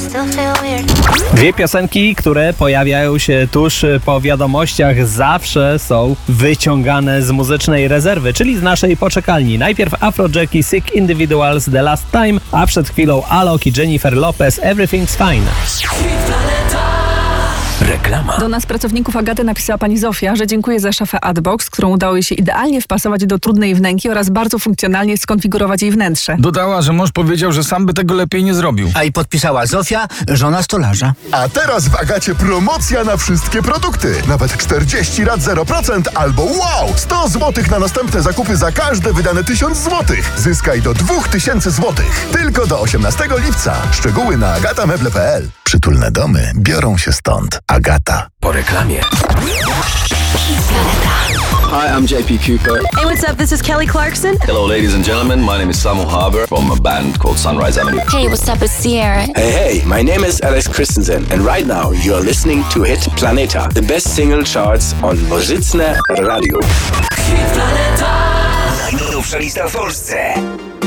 Dwie piosenki, które pojawiają się tuż po wiadomościach, zawsze są wyciągane z muzycznej rezerwy, czyli z naszej poczekalni. Najpierw Afrojack i Sick Individuals The Last Time, a przed chwilą Alok i Jennifer Lopez Everything's Fine. Reklama. Do nas, pracowników Agaty, napisała pani Zofia, że dziękuję za szafę Adbox, którą udało jej się idealnie wpasować do trudnej wnęki oraz bardzo funkcjonalnie skonfigurować jej wnętrze. Dodała, że mąż powiedział, że sam by tego lepiej nie zrobił. A i podpisała Zofia, żona stolarza. A teraz w Agacie promocja na wszystkie produkty. Nawet 40 lat 0% albo wow! 100 zł na następne zakupy za każde wydane 1000 zł. Zyskaj do 2000 zł. Tylko do 18 lipca. Szczegóły na agatameble.pl. Przytulne domy biorą się stąd. Agata. Po reklamie. Hi, I'm JP Cooper. Hey, what's up? This is Kelly Clarkson. Hello, ladies and gentlemen. My name is Samuel Harbour from a band called Sunrise Avenue. Hey, what's up? It's Sierra. Hey, my name is Alex Christensen, and right now you are listening to Hit Planeta, the best single charts on Muzyczne Radio. Najnowsza lista w Polsce.